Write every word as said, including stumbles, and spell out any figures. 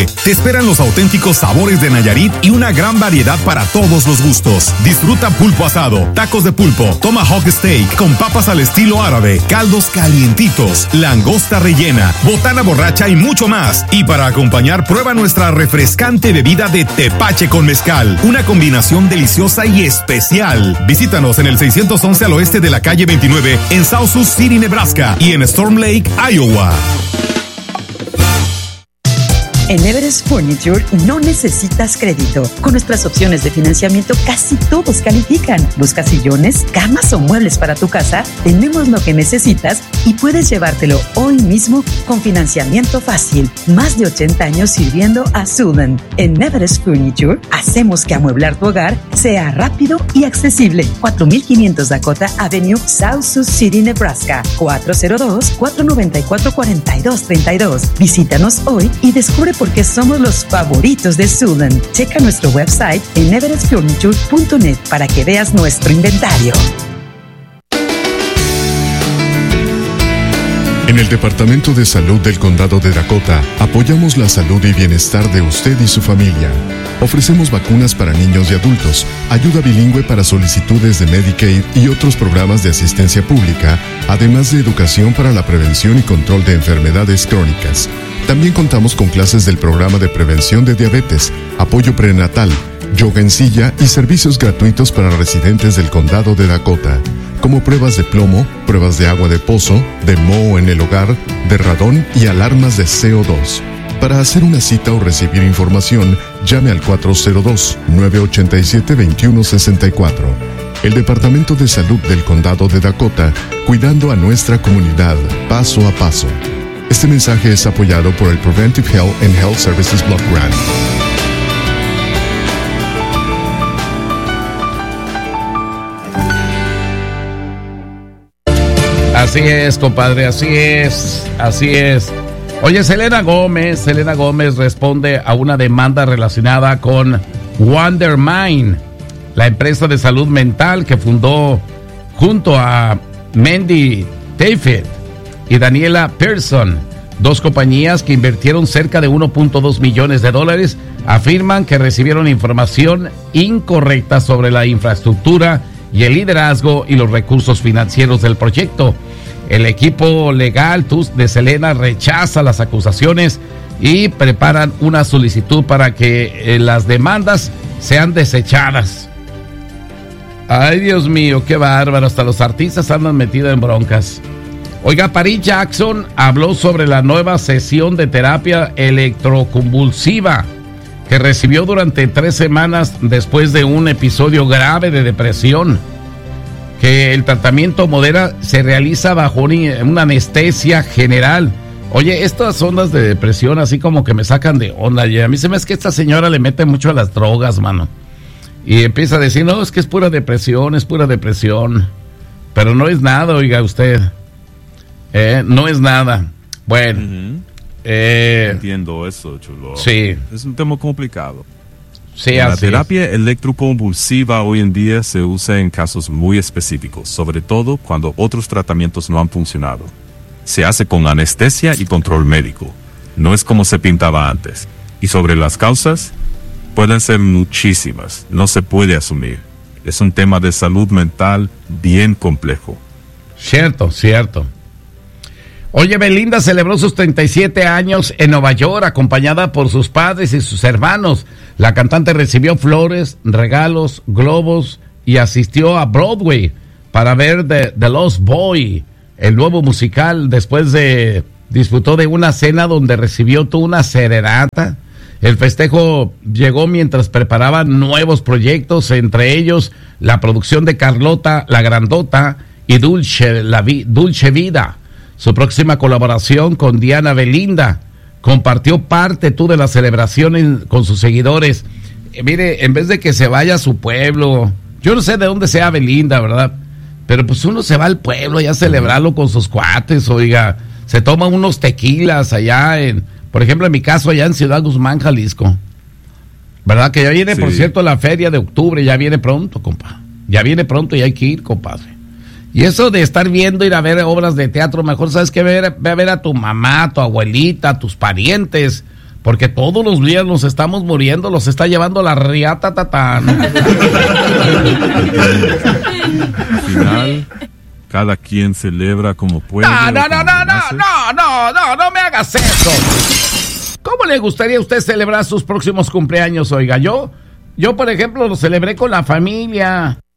Te esperan los auténticos sabores de Nayarit y una gran variedad para todos los gustos. Disfruta pulpo asado, tacos de pulpo, tomahawk steak con papas al estilo árabe, caldos calientitos, langosta rellena, botana borracha y mucho más. Y para acompañar, prueba nuestra refrescante bebida de tepache con mezcal, una combinación deliciosa y especial. Visítanos en el seiscientos once al oeste de la calle veintinueve en South Sioux City, Nebraska y en Storm Lake, Iowa. En Everest Furniture no necesitas crédito. Con nuestras opciones de financiamiento casi todos califican. ¿Buscas sillones, camas o muebles para tu casa? Tenemos lo que necesitas y puedes llevártelo hoy mismo con financiamiento fácil. Más de ochenta años sirviendo a Sudan. En Everest Furniture hacemos que amueblar tu hogar sea rápido y accesible. cuatro mil quinientos Dakota Avenue, South Sioux City, Nebraska. cuatro cero dos, cuatro nueve cuatro, cuatro dos tres dos. Visítanos hoy y descubre porque somos los favoritos de Sudan. Checa nuestro website en everest furniture punto net para que veas nuestro inventario. En el Departamento de Salud del Condado de Dakota, apoyamos la salud y bienestar de usted y su familia. Ofrecemos vacunas para niños y adultos, ayuda bilingüe para solicitudes de Medicaid y otros programas de asistencia pública, además de educación para la prevención y control de enfermedades crónicas. También contamos con clases del programa de prevención de diabetes, apoyo prenatal, yoga en silla y servicios gratuitos para residentes del condado de Dakota, como pruebas de plomo, pruebas de agua de pozo, de moho en el hogar, de radón y alarmas de C O dos. Para hacer una cita o recibir información, llame al cuatro cero dos, nueve ocho siete, dos uno seis cuatro. El Departamento de Salud del Condado de Dakota, cuidando a nuestra comunidad paso a paso. Este mensaje es apoyado por el Preventive Health and Health Services Block Grant. Así es, compadre, así es, así es. Oye, Selena Gómez, Selena Gómez responde a una demanda relacionada con Wondermind, la empresa de salud mental que fundó junto a Mandy David y Daniela Pearson. Dos compañías que invirtieron cerca de uno punto dos millones de dólares afirman que recibieron información incorrecta sobre la infraestructura y el liderazgo y los recursos financieros del proyecto. El equipo legal de Selena rechaza las acusaciones y preparan una solicitud para que eh, las demandas sean desechadas. Ay, Dios mío, qué bárbaro, hasta los artistas andan metidos en broncas. Oiga, Paris Jackson habló sobre la nueva sesión de terapia electroconvulsiva que recibió durante tres semanas después de un episodio grave de depresión. Que el tratamiento modera se realiza bajo una anestesia general. Oye, estas ondas de depresión así como que me sacan de onda. Y a mí se me es que esta señora le mete mucho a las drogas, mano. Y empieza a decir, no, es que es pura depresión, es pura depresión. Pero no es nada, oiga usted. Eh, no es nada. Bueno. Uh-huh. eh, Entiendo eso, chulo. Sí. Es un tema complicado. Sí, la así terapia es. electroconvulsiva hoy en día se usa en casos muy específicos, sobre todo cuando otros tratamientos no han funcionado. Se hace con anestesia y control médico. No es como se pintaba antes. Y sobre las causas, pueden ser muchísimas. No se puede asumir. Es un tema de salud mental bien complejo. Cierto, cierto. Oye, Belinda celebró sus treinta y siete años en Nueva York, acompañada por sus padres y sus hermanos. La cantante recibió flores, regalos, globos y asistió a Broadway para ver The, The Lost Boy, el nuevo musical. Después de disfrutó de una cena donde recibió toda una serenata. El festejo llegó mientras preparaban nuevos proyectos, entre ellos la producción de Carlota la Grandota y Dulce, la vi, Dulce Vida. Su próxima colaboración con Diana Belinda. Compartió parte tú de la celebración con sus seguidores. Eh, mire, en vez de que se vaya a su pueblo, yo no sé de dónde sea Belinda, ¿verdad? Pero pues uno se va al pueblo ya a celebrarlo con sus cuates, oiga. Se toma unos tequilas allá en, por ejemplo, en mi caso, allá en Ciudad Guzmán, Jalisco. ¿Verdad? Que ya viene, sí. Por cierto, la feria de octubre, ya viene pronto, compa. Ya viene pronto y hay que ir, compadre. Y eso de estar viendo, ir a ver obras de teatro, mejor sabes que ver, ve a ver a tu mamá, a tu abuelita, a tus parientes, Porque todos los días nos estamos muriendo, los está llevando la riata tatán. Al final, cada quien celebra como puede. No, no, no, no, no, no, no, no, no me hagas eso. ¿Cómo le gustaría a usted celebrar sus próximos cumpleaños, oiga? Yo, yo por ejemplo, lo celebré con la familia.